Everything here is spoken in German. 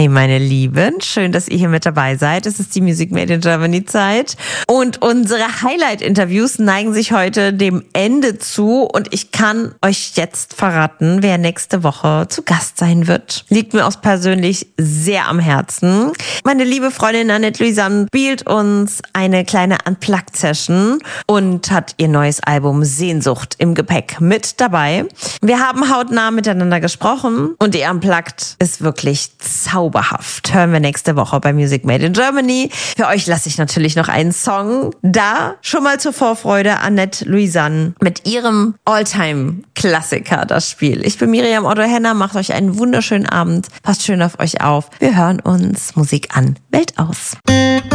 Hey meine Lieben, schön, dass ihr hier mit dabei seid. Es ist die Music Made in Germany Zeit und unsere Highlight-Interviews neigen sich heute dem Ende zu und ich kann euch jetzt verraten, wer nächste Woche zu Gast sein wird. Liegt mir auch persönlich sehr am Herzen. Meine liebe Freundin Annette Louisanne spielt uns eine kleine Unplugged-Session und hat ihr neues Album Sehnsucht im Gepäck mit dabei. Wir haben hautnah miteinander gesprochen und ihr Unplugged ist wirklich zauberhaft. Hören wir nächste Woche bei Music Made in Germany. Für euch lasse ich natürlich noch einen Song da. Schon mal zur Vorfreude Annette Louisanne mit ihrem Alltime-Klassiker, das Spiel. Ich bin Miriam Otto-Henner, macht euch einen wunderschönen Abend. Passt schön auf euch auf. Wir hören uns Musik an. Welt aus.